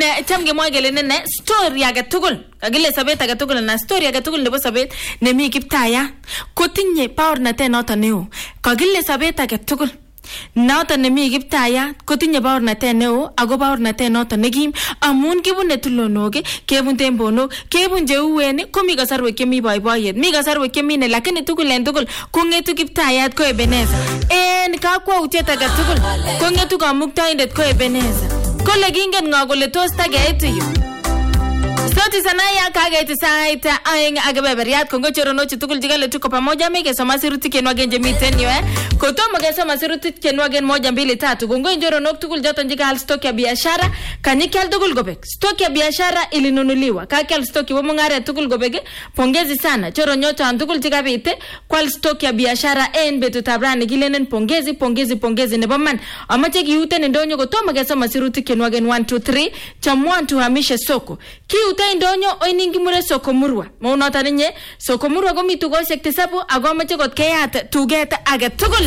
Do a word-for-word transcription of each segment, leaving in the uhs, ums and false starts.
ne chamge mo gele ne story age tugul kagile sabet age tugul na story age tugul nebo sabet nemi Kiptaya kotinye baornatet noto neo kagile sabet age tugul noto nemi Kiptaya kotinye baornatet neo ago baornatet noto nekim amun kibune tulonok kebun tembonok kebun jeuwen komi kasarwek kemi boiboiyet mi kasarwek kemi ne lakini tugul en tugul kongetu Kiptayat ko Ebeneza en kakwautiet age tugul kongetu kamuktaindet ko Ebeneza kole kingen ngo kole tos tageit yu Soti sana ya kageti saita aeng agebeberiat kongo choronochi tugul jigale tuko pamoja meke soma sirutik kenwagen jemiten yo eh kotomo kesoma sirutik kenwagen moja mbili tatu kongo njoronok tugul joto njigal stock ya biashara kanyikel tugul gobek stock ya biashara ilinunuliwa kakel stock wa mungare tugul gobek pongezi sana choronyoto tugul jigabite kwal stock ya biashara en betu tabrani gilenen pongezi pongezi pongezi nebo man amache kiuten ndonyo kotomo kesoma sirutik kenwagen one two three chamwan tuhamishe soko kiute ndonyo oiningi mure soko murwa maunota ninye soko murwa komi tugosiek tisabu agomeche kot keyat tuget age tugul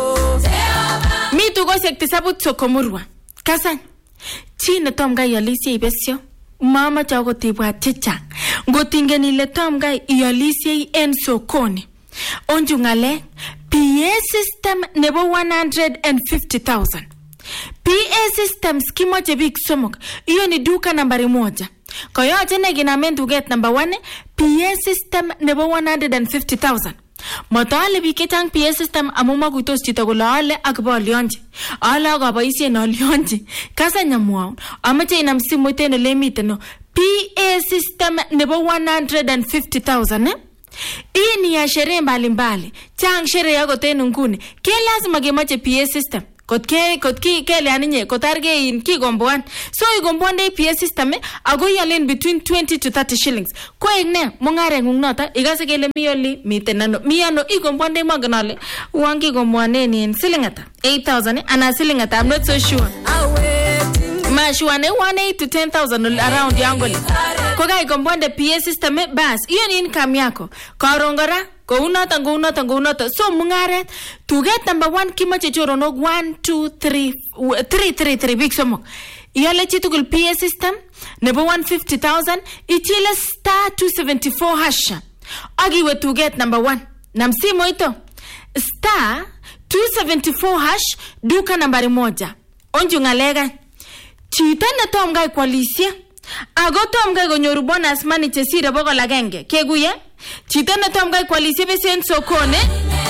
mi tugosiek tisabu soko murwa kasan chi ne tom gai alisi ibesyo mama chago tibwa chicha ngotingen ile tom gai ialisi en sokoni onju ngale P A system nebo one hundred fifty thousand P A systems kimoche bik somok iyo ni duka nambari moja koyoche ne ginamen duget number one P A system nebo one hundred fifty thousand Motale biketang P A system amuma kuitos chito kole ale akbolionji ala akaboisien olionji kasa nyamwao amache inam simoit en ole miten P A system nebo one hundred fifty thousand eh ini ya sherehe mbalimbali chang sherehe yako tena nguni ke lazima gemache P A system kotke kotki kele aninye kotarge in kigomboan so igomboande P A system ago yalen between twenty to thirty shillings ko igne mongare ngungnota igase kele miyoli mitenano miyano igomboande maganale wangi gomboane ni silingata eight thousand ana silingata I'm not so sure mashuane one eight to ten thousand around yangoli ko ga igomboande P A system bas iyo ni income yako karongora ko unota ngo unota ngo unota so mungaret tuget number one kimache choronok one two three three three three big somo yale chitukul P A system nebo one hundred fifty thousand ichile star two seventy-four hash agiwe tuget number one namsimo ito star two seventy-four hash duka nambari moja onju ngalega chita na tom gai kwalisia ago tom gai gonyoru bonus money chesire boko lagenge keguye chita na tom gai kwalisia besen sokone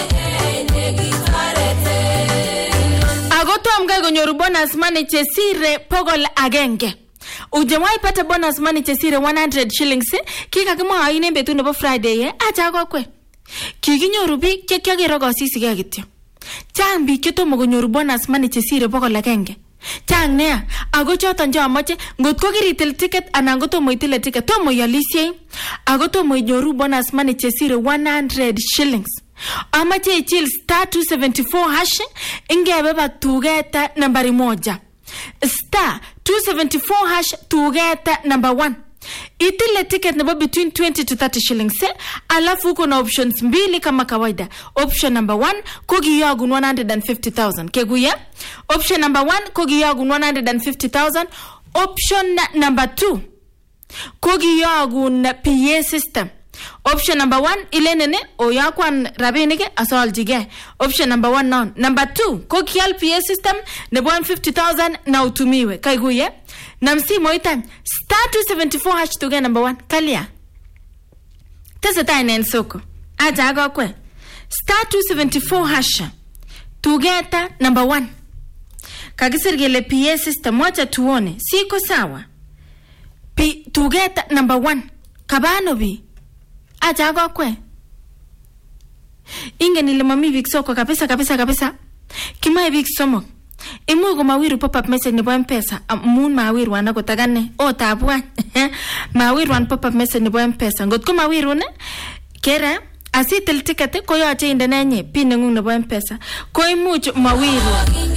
ago tom gai gonyoru bonus money chesire pogol agenge ujemwai pata bonus money chesire one hundred shillings kika kima aine betu nebo Friday eh acha kwa kwe kikinyoru bik chekyagero gosisige kityo chang bik chetomo konyoru bonus money chesire pogol agenge chang nea ago choton jo amache ngotko kiritil ticket anan gotomo itile ticket tomo yalisie ago tomo inyoru bonus money chesire one hundred shillings amache ichil star two seventy-four hash ingebeba tugeta nambari moja star two seventy-four hash tugeta number one itile ticket nebo between twenty to thirty shillings eh? Alafu kuna options mbili kama kawaida option number one kogiyagun one hundred fifty thousand keguya option number one kogiyagun one hundred fifty thousand option number two kogiyagun P A system option number one ilenene oyakwan rabinike asoljige option number one non number two kogial P A system nebo one hundred fifty thousand na utumiwe kaiguye namsi moitan star two seventy-four hash to get number one kalia tesa tainen soko aja go kwe star two seventy-four hash to get number one kagisirgele P A system wacha tuone siko sawa P to get number one kabano bi aja go kwe ingeni le mami big soko kabisa kabisa kabisa kima big somo imu ko mawiru pop up message nebo M-Pesa amun mawiru wana kotagane o tabwan mawiru wan pop up message nebo M-Pesa ngotko mawiru ne kera asitil ticket ko yoche inde nenye pin ngung nebo M-Pesa ko imuch mawiru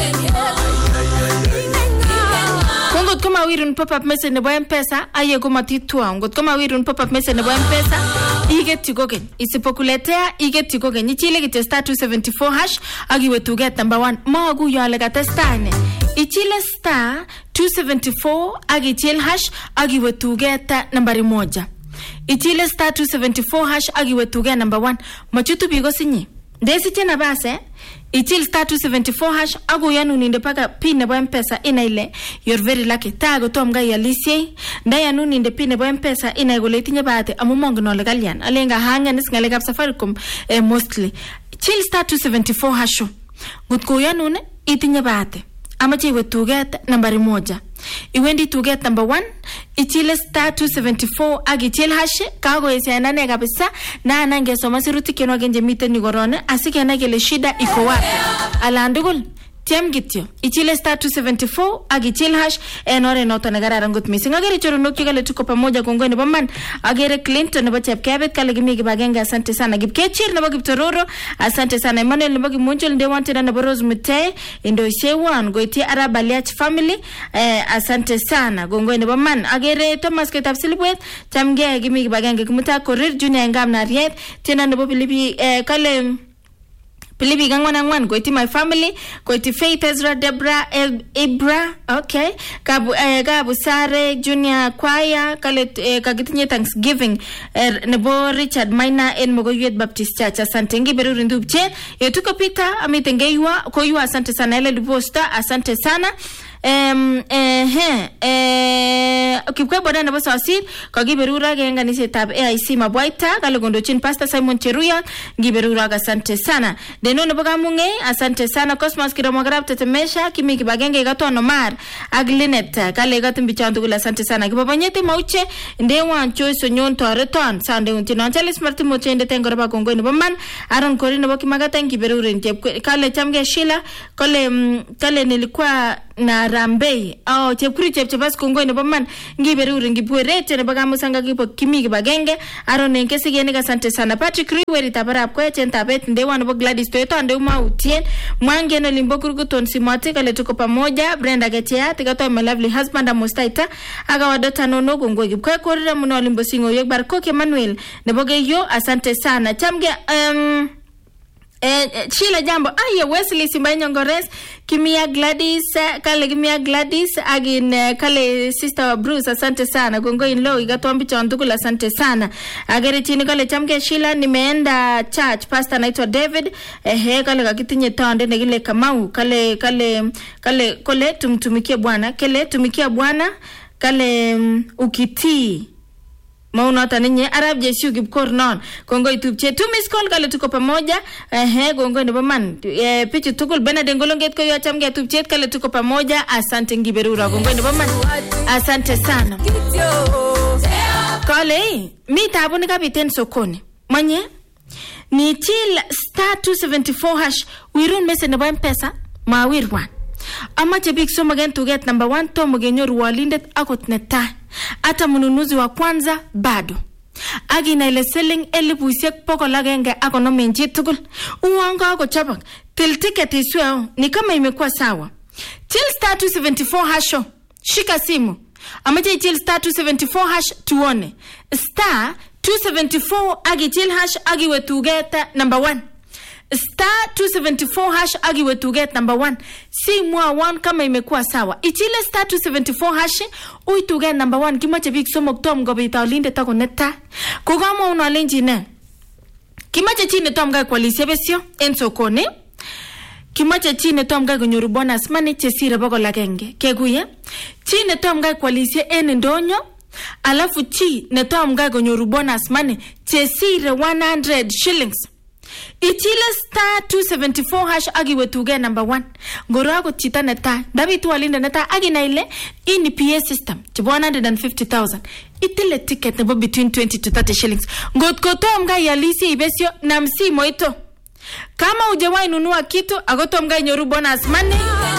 ngotko mawiru pop up message nebo M-Pesa aye ko matitwa ngotko mawiru pop up message nebo M-Pesa igeti gogen isipokuletea igeti gogen ichile gite star two seventy-four hash agiwe tuget number one magu yale gatestane ichile star two seventy-four agichil hash agiwe tugeta nambari moja. Ichile star two seventy-four hash agiwe tugeta number one. Machutu bigo sinye. Desi chena base, ichil star two seventy-four hash agu yanu ninde paka pin nebo M-Pesa ina ile. You're very lucky. Tago to mga yalisye. Da yanu ninde pin nebo M-Pesa ina igule tinye baate amumongo no legal yan. Alenga hanga nis ngalegap Safaricom eh, mostly. Ichil star two seventy-four hasho. Gutko yanu ne itinye baate. Amache iwe tuget nambari moja. Iwendi tuget number one. Ichile star two seventy-four agi ichil hash. Kago isi anane kabisa. Na anange soma siruti keno agenje mite nigorone. Asiki anagele shida iko wapi. Ala andugul. Tiam gityo. Ichile star two seventy-four agi ichil hash. Enore nota nagara rangut missing. Agere choro nuki kale tuko pamoja kongo ni baman. Agere Clinton nebo chep kebet kale gimi gibagenga asante sana. Gibkechir nebo gibtororo asante sana. Emmanuel nebo gimunchul nde wantida nebo Rose Mute. Indo ishewan goiti Araba Liach family. Eh, asante sana. Kongo ni baman. Agere Thomas Ketap Silibwet. Chamge gimi gibagenga kumuta korir junior engam na riet. Tena nebo Pilipi eh, kale... Pilipi gangwan angwan goiti my family goiti Faith Ezra Debra Ibra okay kabu eh, kabu Sare Junior Choir kale eh, kagitinye Thanksgiving eh, nebo Richard Maina en Mogoyet Baptist Church asante ngi beru ndubche yetuko pita amitengeiwa koyua asante sana ele liposta asante sana Um, eh, he, eh, kipkwe boda na bosa wasid, kwa giberura genga nise tab A I C mabwaita, kale gondochin Pastor Simon Cheruya, giberura asante sana. Deno neboga munge, asante sana, Cosmos Kiromograb tetemesha, kimi kibagenge gato anomar, aglinet, kale gato mbichandu gula asante sana. Kipapanyete mauche, nde wancho sonyon toreton, sande untino, anchalis marti moche nde tengo raba kongo neboman, aron kori neboki magata ngiberura nje, kale chamge Sheila, kale, kale nilikuwa na Rambei oh chepkuri chepchepas kongo ne baman ngibere uringi puerete ne baga musanga kipo kimi kibagenge arone nkesi gene asante sana Patrick Riweri tabara kwa chenta bet ndewa no Gladys Toyota ndewa mautien mwange no limbokurugo tonsi mwate kale tuko pamoja Brenda Getia tigato my lovely husband amustaita aga wadota nono kongo kipkwe korira muno limbosingo yek barkoke Manuel ne boge yo asante sana chamge um Eh, Sheila jambo aye Wesley Simbanyo Ngores Kimia Gladys kale Kimia Gladys agin uh, kale sister Bruce asante sana gongo in law igatombi chondukula asante sana agere chini kale chamke Sheila nimeenda church pastor naitwa David ehe kale kakitinye tonde negile Kamau kale kale kale kole tumtumikie Bwana kale tumikia Bwana kale um, ukitii Mauna taninye Arab Jesu kipkor non kongo itupche tu miss call kale tuko pamoja ehe gongo ni baman eh pichu tukul bena dengolonget ko yachamge tupche kale tuko pamoja asante ngiberura gongo ni baman asante sana kale mi tabu ni kapiten sokoni manye ni chill star two seventy-four hash wirun mese nebo M-Pesa mawirwan amache big so magen to get number one to mugenyoru walindet akot neta ata mununuzi wa kwanza bado agina ile selling elibu siek poko lagenge ako no menji tukul uwanga ako chabak till ticket isweo ni kama imekuwa sawa till star two seventy-four hasho shika simu amache till star two seventy-four hash tuone star two seventy-four agi till hash agi wetugeta number one star two seventy-four hash agi wetuget number one si mwa one kama imekuwa sawa ichile star two seventy-four hash uituget number one kimache big somok tom gobita olinde tako neta kugama uno alenji ne kimache chine tom ga kwalisi besio ensokone kimache chine tom ga gonyoru bonus money chesire boko lagenge keguye chine tom ga kwalisi en ndonyo alafu chi ne tom ga gonyoru bonus money chesire one hundred shillings ichile star two seventy-four hash agi wetuge number one ngoro ako chita neta davitu walinde neta agi na ile ini P A system chibo one hundred fifty thousand itile ticket nebo between twenty to thirty shillings ngot koto mga yalisi ibesio na msimo ito kama ujewai nunua kitu agoto mga nyoru bonus money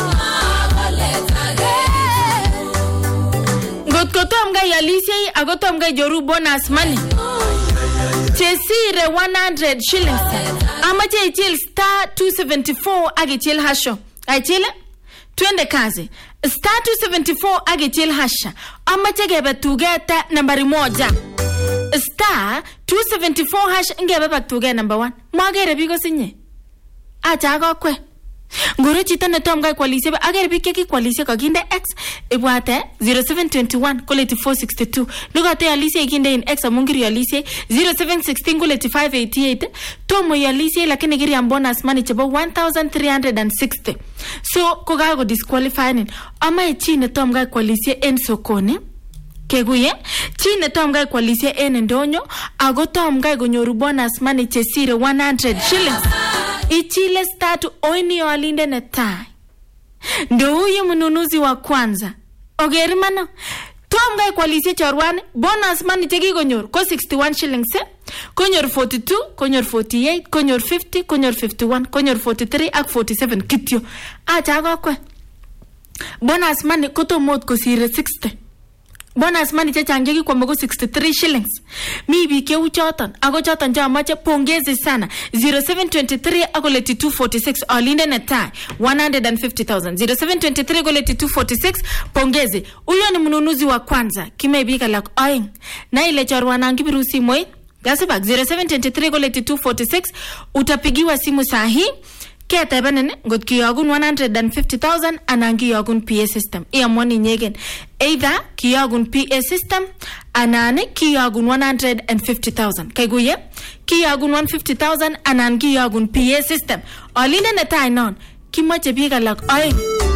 ngot koto mga yalisi agoto mga nyoru bonus money chesire one hundred shillings amache ichil star two seventy-four agichil hasho aichile twende kazi star two seventy-four agichil hasha amache gebe tugeta nambari moja star two seventy-four hash ngebe batugeta number one magere biko sinye acha gokwe Ngoro chito netom kai kwalisye ager bik che kikwalisye kakinde X ibwate zero seven two one kole four six two lugote alisye ikinde in X amun kiri alisye zero seven one six kole five eighty-eight tomo yalisye lakini kiri am bonus money chebo one thousand three hundred sixty so ko ga go disqualifying ama chi netom kai kwalisye en sokoni keguye chi netom kai kwalisye en ndonyo ago tom kai konyoru bonus money chesire one hundred shillings ichile statu oini alinde netai ndo huyu mnunuzi wa kwanza ogeri mano tom kai kwalisye chorwani bonus money cheki konyor ko sixty-one shillings eh? Konyor forty-two konyor forty-eight konyor fifty konyor fifty-one konyor forty-three ak forty-seven kityo acha kokwe bonus money kotomot kosire sixty bonus money chechang cheki kwame ko sixty-three shillings mi biik cheu choton ako choton chamache pongezi sana zero seven two three akole two forty-six alinde netai one hundred fifty thousand zero seven two three kole two forty-six pongezi huyo ni mnunuzi wa kwanza kime biik alak oeng na ile chorwana ngibiru simoit gasibak zero seven two three kole two forty-six utapigiwa simu sahi ketebenen ngot kiyogun one hundred fifty thousand anan kiyogun P A system iamwani nyegen either kiyogun P A system anan kiyogun one hundred fifty thousand kaiguye kiyogun one hundred fifty thousand anan kiyogun P A system alinde netai non kimache biik alak oeng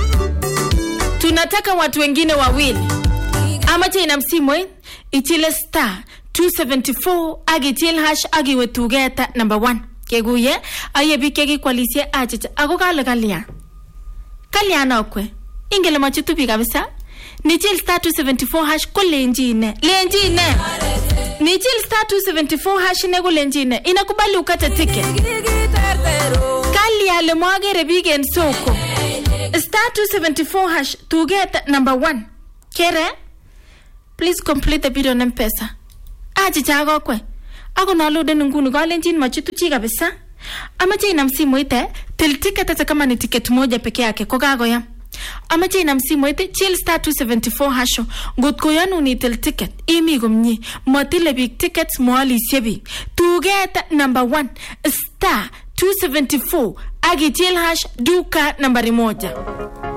tunataka watu wengine wawili amache ina msimo ichile star two seventy-four agichil hash agiwe tugeta number one keguye aye bike ki kwalisye achicha ako kale kalya kalya nokwe ingele machutupi kabisa nichil star two seventy-four hash kolenjine lenjine nichil star two seventy-four hash ne kolenjine inakubali ukate ticket kalya le mwagere bike en soko star two seventy-four hash to get number one kere please complete the bid on M-Pesa achicha kokwe ako nalode nguni kalenjin machutu chi kabisa amache ina msimu ite til ticket hata kama ni ticket moja peke yake ko kagoya amache ina msimu ite chill star two seventy-four hasho ngot ko yanu ni til ticket imi gomnyi motile big tickets moali sebi to get number one star two seventy-four agi chill hash duka nambari moja.